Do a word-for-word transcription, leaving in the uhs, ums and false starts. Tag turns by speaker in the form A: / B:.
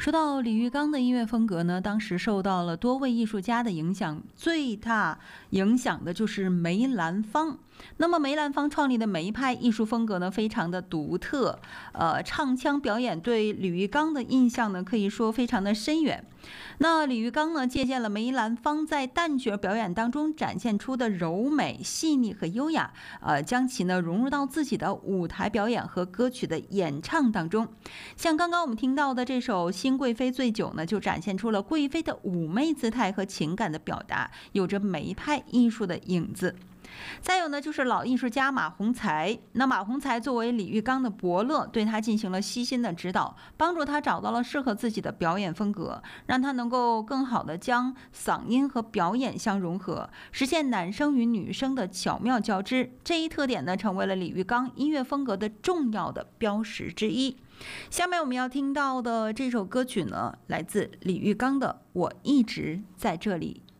A: 说到李玉刚的音乐风格呢，当时受到了多位艺术家的影响，最大影响的就是梅兰芳。那么梅兰芳创立的梅派艺术风格呢，非常的独特，呃，唱腔表演对李玉刚的印象呢，可以说非常的深远。那李玉刚呢，借鉴了梅兰芳在旦角表演当中展现出的柔美、细腻和优雅，呃，将其呢融入到自己的舞台表演和歌曲的演唱当中。像刚刚我们听到的这首《新贵妃醉酒》呢，就展现出了贵妃的妩媚姿态和情感的表达，有着梅派艺术的影子。再有呢，就是老艺术家马鸿才。那马鸿才作为李玉刚的伯乐，对他进行了悉心的指导，帮助他找到了适合自己的表演风格，让他能够更好的将嗓音和表演相融合，实现男声与女声的巧妙交织。这一特点呢，成为了李玉刚音乐风格的重要的标识之一。下面我们要听到的这首歌曲呢，来自李玉刚的《我一直在这里》。